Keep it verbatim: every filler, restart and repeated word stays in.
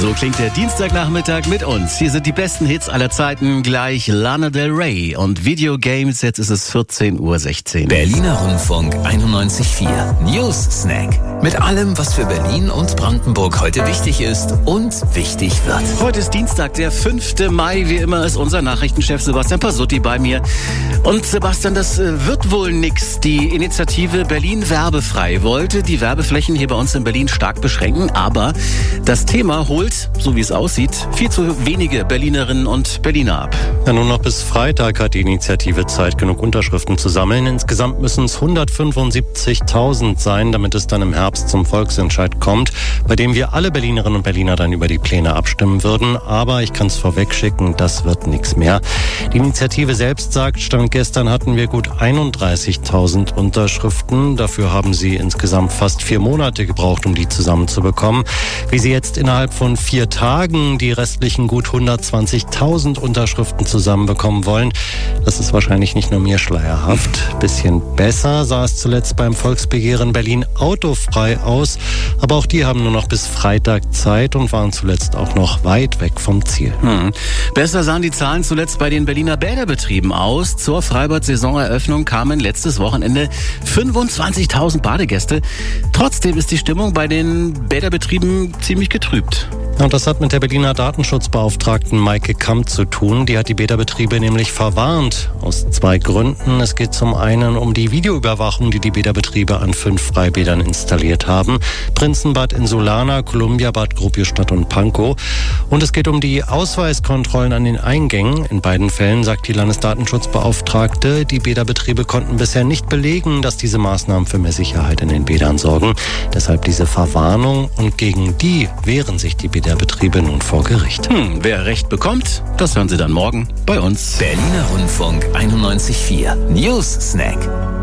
So klingt der Dienstagnachmittag mit uns. Hier sind die besten Hits aller Zeiten. Gleich Lana Del Rey und Videogames. Jetzt ist es vierzehn Uhr sechzehn. Berliner Rundfunk einundneunzig Komma vier. News Snack. Mit allem, was für Berlin und Brandenburg heute wichtig ist und wichtig wird. Heute ist Dienstag, der fünfte Mai. Wie immer ist unser Nachrichtenchef Sebastian Pasutti bei mir. Und Sebastian, das wird wohl nix. Die Initiative Berlin werbefrei wollte die Werbeflächen hier bei uns in Berlin stark beschränken. Aber das Thema holt, so wie es aussieht, viel zu wenige Berlinerinnen und Berliner ab. Ja, nur noch bis Freitag hat die Initiative Zeit, genug Unterschriften zu sammeln. Insgesamt müssen es hundertfünfundsiebzigtausend sein, damit es dann im Herbst zum Volksentscheid kommt, bei dem wir alle Berlinerinnen und Berliner dann über die Pläne abstimmen würden. Aber ich kann es vorwegschicken, das wird nichts mehr. Die Initiative selbst sagt, Stand gestern hatten wir gut einunddreißigtausend Unterschriften. Dafür haben sie insgesamt fast vier Monate gebraucht, um die zusammenzubekommen. Wie sie jetzt innerhalb von vier Tagen die restlichen gut hundertzwanzigtausend Unterschriften zusammenbekommen wollen, das ist wahrscheinlich nicht nur mir schleierhaft. Bisschen besser sah es zuletzt beim Volksbegehren Berlin autofrei aus, aber auch die haben nur noch bis Freitag Zeit und waren zuletzt auch noch weit weg vom Ziel. Hm. Besser sahen die Zahlen zuletzt bei den Berliner Bäderbetrieben aus. Zur Freibad-Saisoneröffnung kamen letztes Wochenende fünfundzwanzigtausend Badegäste. Trotzdem ist die Stimmung bei den Bäderbetrieben ziemlich getrübt. Und das hat mit der Berliner Datenschutzbeauftragten Maike Kamp zu tun. Die hat die Bäderbetriebe nämlich verwarnt. Aus zwei Gründen. Es geht zum einen um die Videoüberwachung, die die Bäderbetriebe an fünf Freibädern installiert haben. Prinzenbad Insulana, Columbiabad, Gropiusstadt und Pankow. Und es geht um die Ausweiskontrollen an den Eingängen. In beiden Fällen sagt die Landesdatenschutzbeauftragte, die Bäderbetriebe konnten bisher nicht belegen, dass diese Maßnahmen für mehr Sicherheit in den Bädern sorgen. Deshalb diese Verwarnung und gegen die wehren sich die Bäderbetriebe. Der Betriebe nun vor Gericht. Hm, wer Recht bekommt, das hören Sie dann morgen bei uns. Berliner Rundfunk einundneunzig Komma vier. News Snack.